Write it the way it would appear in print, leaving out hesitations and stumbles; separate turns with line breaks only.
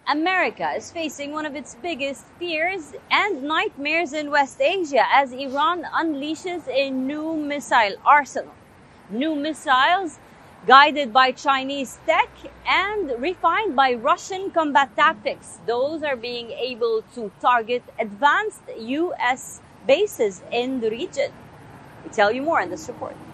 America is facing one of its biggest fears and nightmares in West Asia as Iran unleashes a new missile arsenal. New missiles guided by Chinese tech and refined by Russian combat tactics. Those are being able to target advanced U.S. bases in the region. We tell you more in this report.